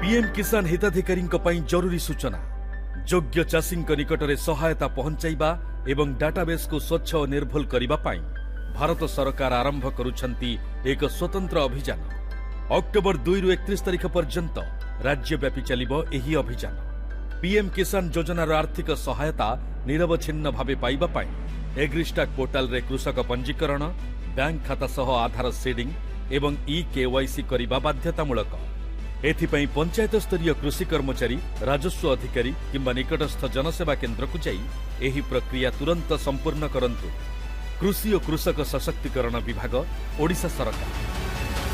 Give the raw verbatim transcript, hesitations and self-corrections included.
PM किसान हिताधिकारी जरूरी सूचना योग्य चाषी निकटरे सहायता पहुंचाइबा एवं डाटाबेस को स्वच्छ और निर्भुल करिबा पाई भारत सरकार आरंभ करुछंती एक स्वतंत्र अभियान। अक्टोबर दुई रु एकतीस तारिख पर्यंत राज्यव्यापी चलिबो एही अभियान। पीएम किसान योजनार आर्थिक सहायता निरवच्छिन्न भावे पाइबा पाई एग्रिस्टाक पोर्टाल रे कृषक पंजीकरण, बैंक खाता सह आधार सीडिंग एवं ई केवाईसी करिबा बाध्यतामूलक। एथिपाई पंचायत स्तरीय कृषि कर्मचारी, राजस्व अधिकारी किंबा निकटस्थ जनसेवा केन्द्र को जाई एही प्रक्रिया तुरंत संपूर्ण करंतु। कृषि और कृषक सशक्तिकरण विभाग, ओडिशा सरकार।